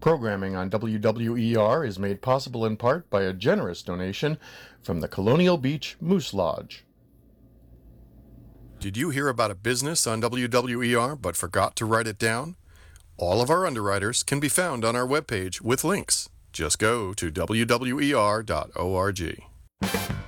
Programming on WWER is made possible in part by a generous donation from the Colonial Beach Moose Lodge. Did you hear about a business on WWER but forgot to write it down? All of our underwriters can be found on our webpage with links. Just go to WWER.org.